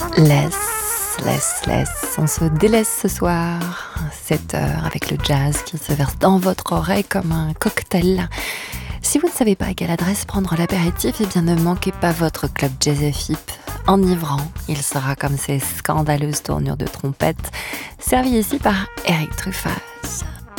Laisse, on se délaisse ce soir, 7 heures, avec le jazz qui se verse dans votre oreille comme un cocktail. Si vous ne savez pas à quelle adresse prendre l'apéritif, eh bien ne manquez pas votre club Jazz FIP. Enivrant, il sera comme ces scandaleuses tournures de trompette, servi ici par Eric Truffaz.